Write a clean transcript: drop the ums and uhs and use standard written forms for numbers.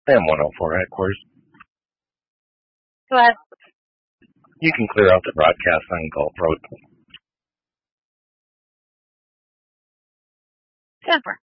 AM 104 headquarters. Go ahead. You can clear out the broadcast on Gulf Road. Jennifer.